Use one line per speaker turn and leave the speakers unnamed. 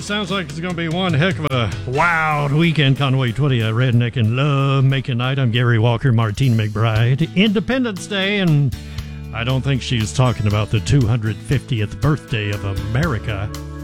sounds like it's going to be one heck of a wild weekend. Conway Twitty, Redneck and Love Making Night. I'm Gary Walker, Martine McBride. Independence Day, and I don't think she's talking about the 250th birthday of America.